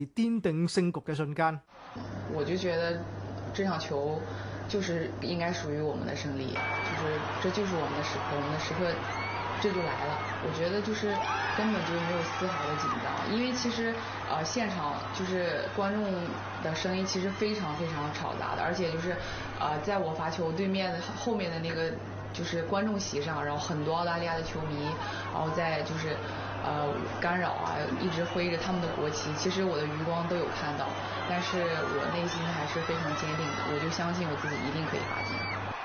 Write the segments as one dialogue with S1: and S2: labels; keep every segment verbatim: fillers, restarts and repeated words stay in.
S1: 奠定勝局嘅瞬間。
S2: 我就覺得這場球就是應該屬於我們的勝利，就是這就是我們的時刻，我們的時刻這就來了。我覺得就是根本就沒有絲毫的緊張，因為其實呃現場就是觀眾的聲音其實非常非常嘈雜的，而且就是呃在我罰球對面後面的那個就是觀眾席上，然後很多澳大利亞的球迷，然後在就是呃干擾啊，一直揮着他們的國旗，其實我的餘光都有看到，但是我內心還是非常堅定的，我就相信我自己一定可以罰進。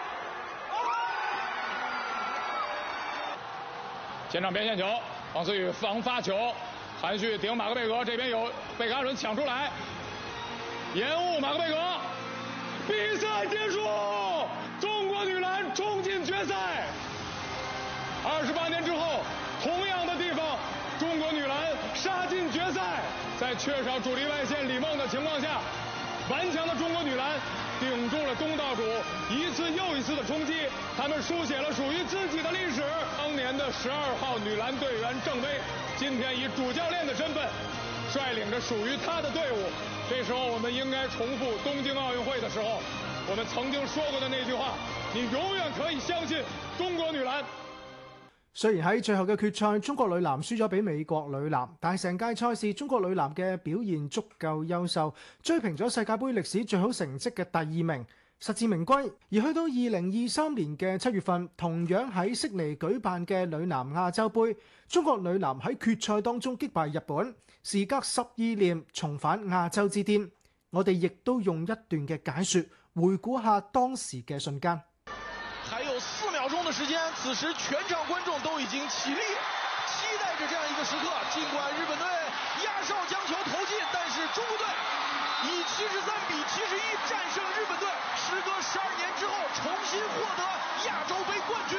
S3: 前場邊線球，黃思雨防發球，韓旭頂馬克貝格，這邊有貝克阿倫搶出來，延誤馬克貝格，比賽結束，中國女籃衝進決賽。二十八年之後，同樣的地方，中國女籃殺進決賽，在缺少主力外線李夢的情況下，頑強的中國女籃頂住了東道主一次又一次的衝擊，他們書寫了屬於自己的歷史。當年的十二號女籃隊員鄭薇，今天以主教練的身份率領着屬於她的隊伍。這時候我們應該重複東京奧運會的時候我們曾經說過的那句話，你永遠可以相信中國女籃。
S1: 雖然喺最後嘅決賽，中國女籃輸咗俾美國女籃，但係成屆賽事中國女籃嘅表現足夠優秀，追平咗世界盃歷史最好成績嘅第二名，實至名歸。而去到二零二三年嘅七月份，同樣喺悉尼舉辦嘅女籃亞洲盃，中國女籃喺決賽當中擊敗日本，時隔十二年重返亞洲之巔。我哋亦都用一段嘅解說回顧下當時嘅瞬間。
S4: 還有四秒鐘的時間，此時全場觀眾都已經起立，期待着這樣一個時刻。盡管日本隊壓哨將球投進，但是中國隊以七十三比七十一戰勝日本隊，時隔十二年之後重新獲得亞洲盃冠軍。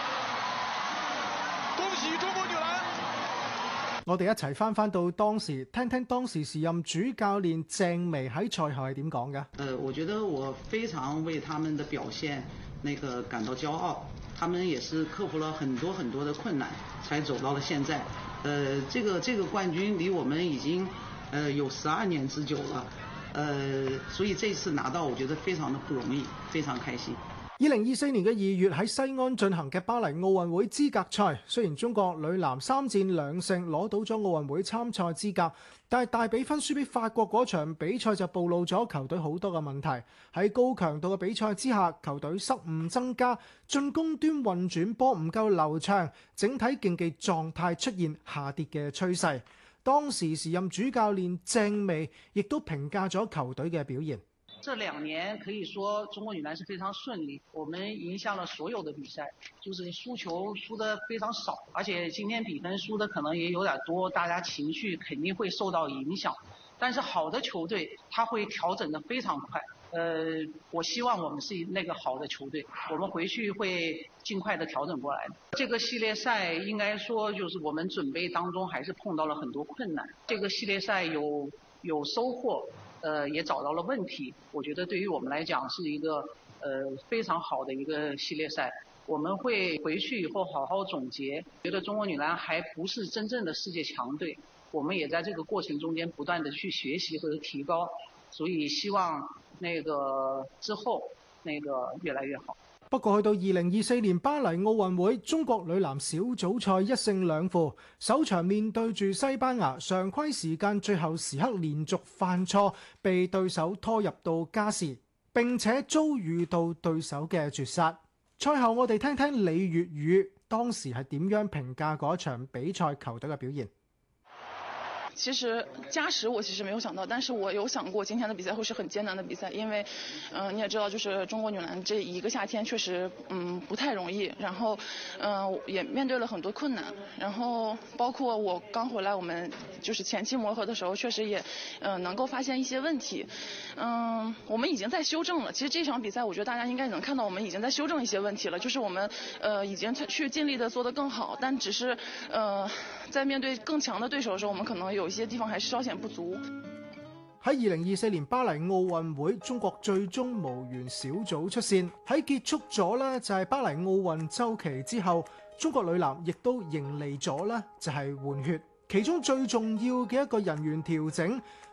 S4: 恭喜中國女籃！
S1: 我哋一齊翻翻到當時，聽聽當時時任主教練鄭薇喺賽後係點講嘅。
S5: 呃，我覺得我非常為他們的表現那個感到驕傲，他們也是克服了很多很多的困難，才走到了現在。呃，這個這個冠軍離我們已經呃有十二年之久了，呃，所以這次拿到我覺得非常的不容易，非常開心。
S1: 二零二四年嘅二月喺西安進行嘅巴黎奧運會資格賽，雖然中國女籃三戰兩勝攞到咗奧運會參賽資格，但係大比分輸俾法國嗰場比賽就暴露咗球隊好多嘅問題。喺高強度嘅比賽之下，球隊失誤增加，進攻端運轉波唔夠流暢，整體競技狀態出現下跌嘅趨勢。當時時任主教練鄭薇亦都評價咗球隊嘅表現。
S6: 這兩年可以說中國女籃是非常順利，我們贏下了所有的比賽，就是輸球輸得非常少，而且今天比分輸得可能也有點多，大家情緒肯定會受到影響。但是好的球隊，它會調整得非常快。呃，我希望我們是那個好的球隊，我們回去會盡快的調整過來的。這個系列賽應該說就是我們準備當中還是碰到了很多困難，這個系列賽有有收穫。呃，也找到了問題，我覺得對於我們來講是一個呃非常好的一個系列賽。我們會回去以後好好總結，覺得中國女籃還不是真正的世界強隊，我們也在這個過程中間不斷的去學習和提高，所以希望那個之後那個越來越好。
S1: 不過去到二零二四年巴黎奧運會，中國女籃小組賽一勝兩負，首場面對住西班牙，常規時間最後時刻連續犯錯，被對手拖入到加時，並且遭遇到對手嘅絕殺。賽後我哋聽聽李月宇當時係點樣評價嗰場比賽球隊嘅表現。
S7: 其實加時我其實沒有想到，但是我有想過今天的比賽會是很艱難的比賽，因為，嗯、呃，你也知道，就是中國女籃這一個夏天確實，嗯，不太容易，然後，嗯、呃，也面對了很多困難，然後包括我剛回來，我們就是前期磨合的時候，確實也，嗯、呃，能夠發現一些問題，嗯、呃，我們已經在修正了。其實這場比賽，我覺得大家應該能看到，我們已經在修正一些問題了，就是我們，呃，已經去盡力的做得更好，但只是，呃，在面對更強的對手的時候，我們可能有。有些地方還是稍顯不足。
S1: 喺二零二四年巴黎奧運會，中國最終無緣小組出線。喺結束咗呢就係巴黎奧運週期之後，中國女籃亦都迎嚟咗呢就係換血。其中最重要嘅一個人員調整